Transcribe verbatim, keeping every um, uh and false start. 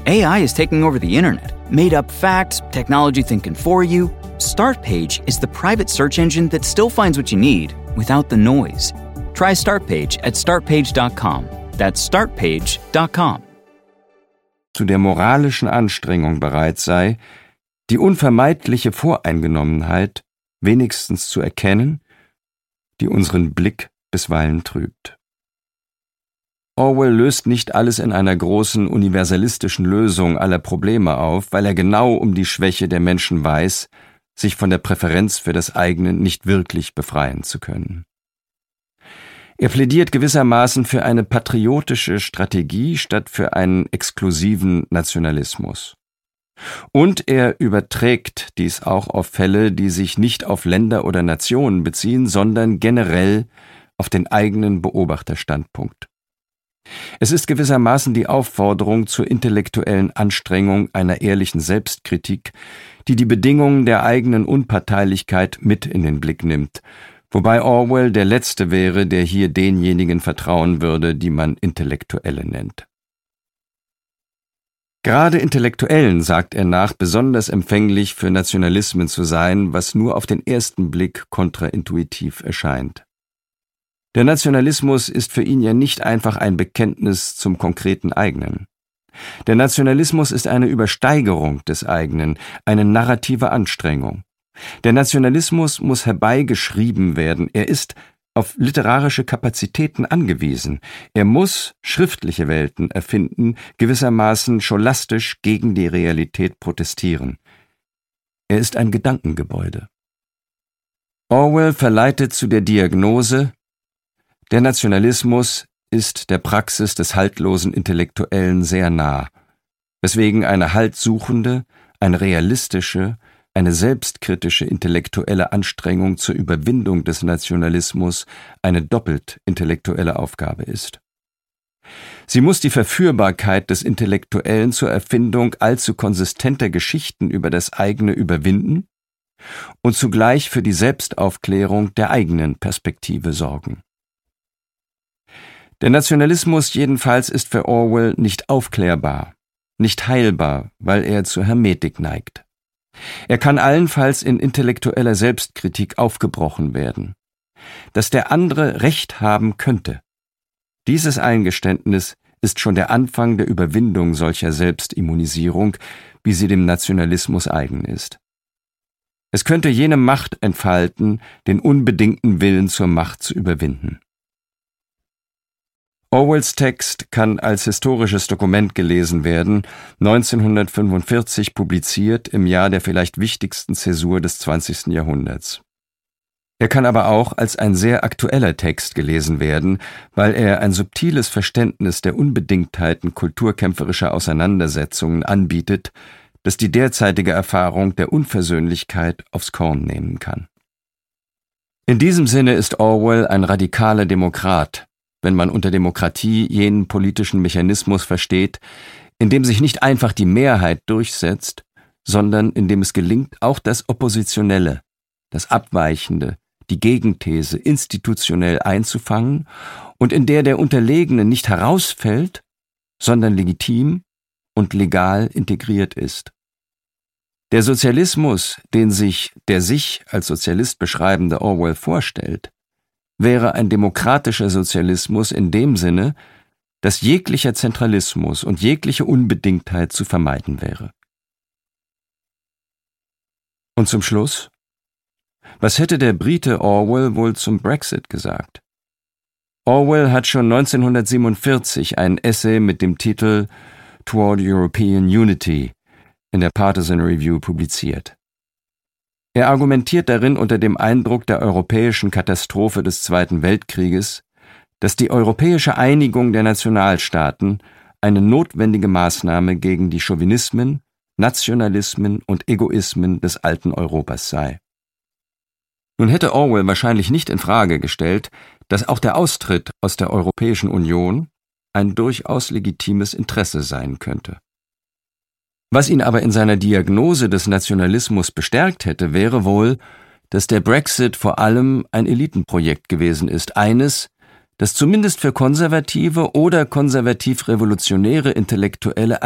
A I is taking over the internet. Made up facts, technology thinking for you. Startpage is the private search engine that still finds what you need without the noise. Try Startpage at startpage dot com. That's startpage dot com. Zu der moralischen Anstrengung bereit sei, die unvermeidliche Voreingenommenheit wenigstens zu erkennen, die unseren Blick bisweilen trübt. Orwell löst nicht alles in einer großen universalistischen Lösung aller Probleme auf, weil er genau um die Schwäche der Menschen weiß, sich von der Präferenz für das eigene nicht wirklich befreien zu können. Er plädiert gewissermaßen für eine patriotische Strategie statt für einen exklusiven Nationalismus. Und er überträgt dies auch auf Fälle, die sich nicht auf Länder oder Nationen beziehen, sondern generell auf den eigenen Beobachterstandpunkt. Es ist gewissermaßen die Aufforderung zur intellektuellen Anstrengung einer ehrlichen Selbstkritik, die die Bedingungen der eigenen Unparteilichkeit mit in den Blick nimmt, wobei Orwell der Letzte wäre, der hier denjenigen vertrauen würde, die man Intellektuelle nennt. Gerade Intellektuellen, sagt er nach, besonders empfänglich für Nationalismen zu sein, was nur auf den ersten Blick kontraintuitiv erscheint. Der Nationalismus ist für ihn ja nicht einfach ein Bekenntnis zum konkreten Eigenen. Der Nationalismus ist eine Übersteigerung des Eigenen, eine narrative Anstrengung. Der Nationalismus muss herbeigeschrieben werden, er ist auf literarische Kapazitäten angewiesen. Er muss schriftliche Welten erfinden, gewissermaßen scholastisch gegen die Realität protestieren. Er ist ein Gedankengebäude. Orwell verleitet zu der Diagnose: Der Nationalismus ist der Praxis des haltlosen Intellektuellen sehr nah, weswegen eine haltsuchende, eine realistische, eine selbstkritische intellektuelle Anstrengung zur Überwindung des Nationalismus eine doppelt intellektuelle Aufgabe ist. Sie muss die Verführbarkeit des Intellektuellen zur Erfindung allzu konsistenter Geschichten über das eigene überwinden und zugleich für die Selbstaufklärung der eigenen Perspektive sorgen. Der Nationalismus jedenfalls ist für Orwell nicht aufklärbar, nicht heilbar, weil er zur Hermetik neigt. Er kann allenfalls in intellektueller Selbstkritik aufgebrochen werden. Dass der andere Recht haben könnte. Dieses Eingeständnis ist schon der Anfang der Überwindung solcher Selbstimmunisierung, wie sie dem Nationalismus eigen ist. Es könnte jene Macht entfalten, den unbedingten Willen zur Macht zu überwinden. Orwells Text kann als historisches Dokument gelesen werden, neunzehnhundertfünfundvierzig publiziert im Jahr der vielleicht wichtigsten Zäsur des zwanzigsten Jahrhunderts. Er kann aber auch als ein sehr aktueller Text gelesen werden, weil er ein subtiles Verständnis der Unbedingtheiten kulturkämpferischer Auseinandersetzungen anbietet, das die derzeitige Erfahrung der Unversöhnlichkeit aufs Korn nehmen kann. In diesem Sinne ist Orwell ein radikaler Demokrat, wenn man unter Demokratie jenen politischen Mechanismus versteht, in dem sich nicht einfach die Mehrheit durchsetzt, sondern in dem es gelingt, auch das Oppositionelle, das Abweichende, die Gegenthese institutionell einzufangen und in der der Unterlegene nicht herausfällt, sondern legitim und legal integriert ist. Der Sozialismus, den sich der sich als Sozialist beschreibende Orwell vorstellt, wäre ein demokratischer Sozialismus in dem Sinne, dass jeglicher Zentralismus und jegliche Unbedingtheit zu vermeiden wäre. Und zum Schluss: Was hätte der Brite Orwell wohl zum Brexit gesagt? Orwell hat schon neunzehnhundertsiebenundvierzig ein Essay mit dem Titel Toward European Unity in der Partisan Review publiziert. Er argumentiert darin unter dem Eindruck der europäischen Katastrophe des Zweiten Weltkrieges, dass die europäische Einigung der Nationalstaaten eine notwendige Maßnahme gegen die Chauvinismen, Nationalismen und Egoismen des alten Europas sei. Nun hätte Orwell wahrscheinlich nicht in Frage gestellt, dass auch der Austritt aus der Europäischen Union ein durchaus legitimes Interesse sein könnte. Was ihn aber in seiner Diagnose des Nationalismus bestärkt hätte, wäre wohl, dass der Brexit vor allem ein Elitenprojekt gewesen ist, eines, das zumindest für konservative oder konservativ-revolutionäre Intellektuelle